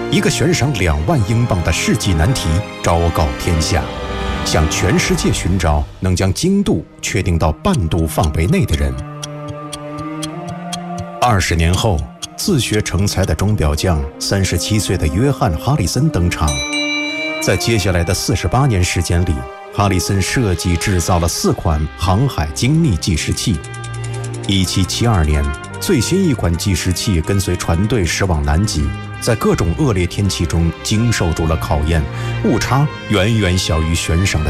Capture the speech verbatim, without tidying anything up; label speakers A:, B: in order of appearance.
A: 一个悬赏两万英镑的世纪难题昭告天下，向全世界寻找能将精度确定到半度范围内的人。二十年后，自学成才的钟表匠三十七岁的约翰·哈里森登场。在接下来的四十八年时间里，哈里森设计制造了四款航海精密计时器。一七七二年，最新一款计时器跟随船队驶往南极，在各种恶劣天气中经受住了考验，误差远远小于悬赏的